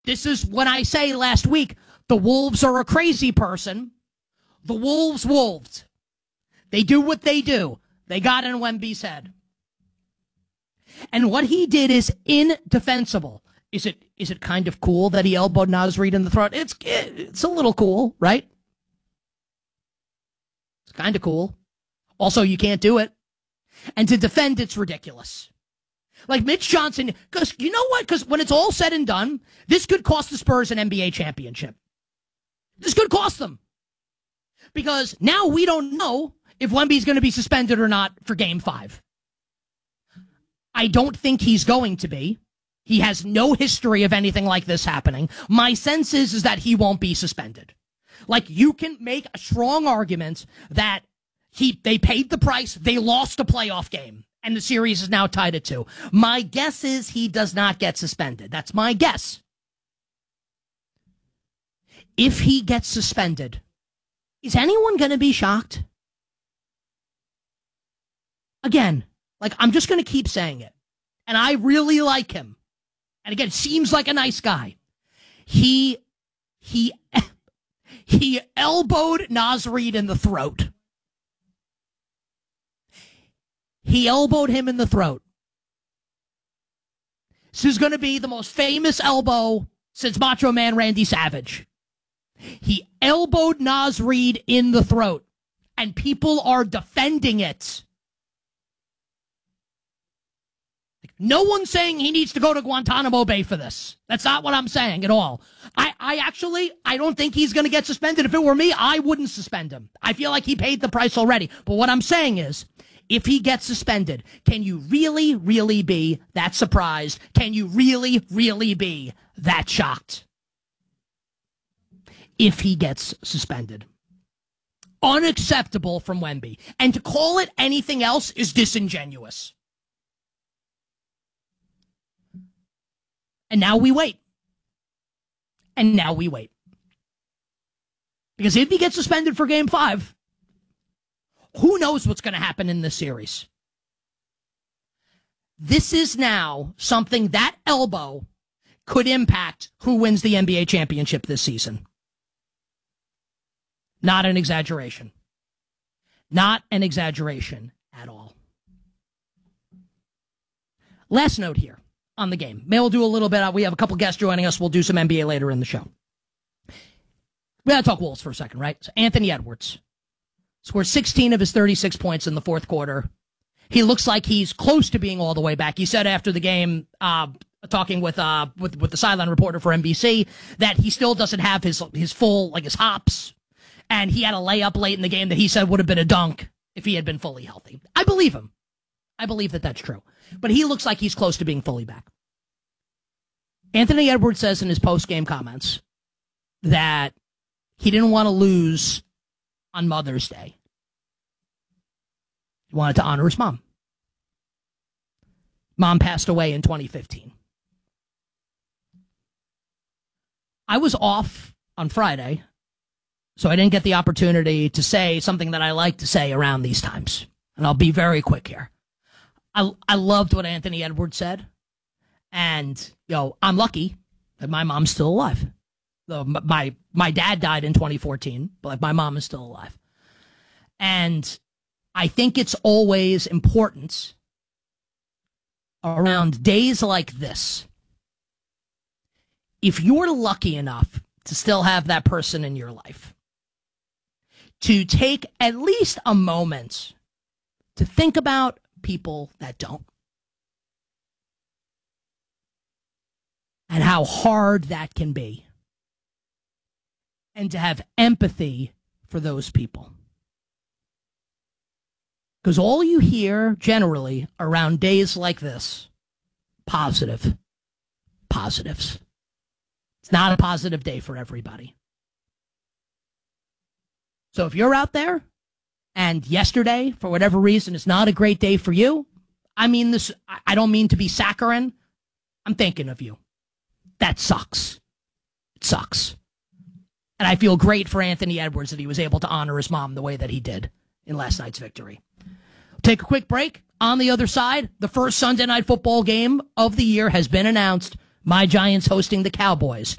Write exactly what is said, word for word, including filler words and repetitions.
this is when I say last week, the Wolves are a crazy person. The Wolves wolved. They do what they do. They got in Wemby's head. And what he did is indefensible. Is it is it kind of cool that he elbowed Naz Reid in the throat? It's it's a little cool, right? It's kind of cool. Also, you can't do it. And to defend, it's ridiculous. Like Mitch Johnson, because you know what? Because when it's all said and done, this could cost the Spurs an N B A championship. This could cost them. Because now we don't know if Wemby's going to be suspended or not for game five. I don't think he's going to be. He has no history of anything like this happening. My sense is, is that he won't be suspended. Like, you can make a strong argument that he they paid the price, they lost a playoff game, and the series is now tied at two. My guess is he does not get suspended. That's my guess. If he gets suspended, is anyone going to be shocked? Again, like, I'm just going to keep saying it. And I really like him. And again, seems like a nice guy. He, he, he elbowed Naz Reid in the throat. He elbowed him in the throat. This is going to be the most famous elbow since Macho Man Randy Savage. He elbowed Naz Reid in the throat, and people are defending it. No one's saying he needs to go to Guantanamo Bay for this. That's not what I'm saying at all. I, I actually, I don't think he's going to get suspended. If it were me, I wouldn't suspend him. I feel like he paid the price already. But what I'm saying is, if he gets suspended, can you really, really be that surprised? Can you really, really be that shocked? If he gets suspended. Unacceptable from Wemby. And to call it anything else is disingenuous. And now we wait. And now we wait. Because if he gets suspended for game five, who knows what's going to happen in this series? This is now something that elbow could impact who wins the N B A championship this season. Not an exaggeration. Not an exaggeration at all. Last note here on the game. Maybe we'll do a little bit. We have a couple guests joining us. We'll do some N B A later in the show. We got to talk Wolves for a second, right? So Anthony Edwards scored sixteen of his thirty-six points in the fourth quarter. He looks like he's close to being all the way back. He said after the game, uh, talking with uh with with the sideline reporter for N B C, that he still doesn't have his his full, like his hops, and he had a layup late in the game that he said would have been a dunk if he had been fully healthy. I believe him. I believe that that's true. But he looks like he's close to being fully back. Anthony Edwards says in his post-game comments that he didn't want to lose on Mother's Day. He wanted to honor his mom. Mom passed away in twenty fifteen. I was off on Friday, so I didn't get the opportunity to say something that I like to say around these times. And I'll be very quick here. I, I loved what Anthony Edwards said. And, you know, I'm lucky that my mom's still alive. Though my, my dad died in twenty fourteen, but my mom is still alive. And I think it's always important around days like this. If you're lucky enough to still have that person in your life, to take at least a moment to think about people that don't. And how hard that can be. And to have empathy for those people. Because all you hear generally around days like this, positive, positives. It's not a positive day for everybody. So if you're out there and yesterday, for whatever reason, is not a great day for you, I mean this, I don't mean to be saccharine. I'm thinking of you. That sucks. It sucks. And I feel great for Anthony Edwards that he was able to honor his mom the way that he did in last night's victory. Take a quick break. On the other side, the first Sunday Night Football game of the year has been announced. My Giants hosting the Cowboys.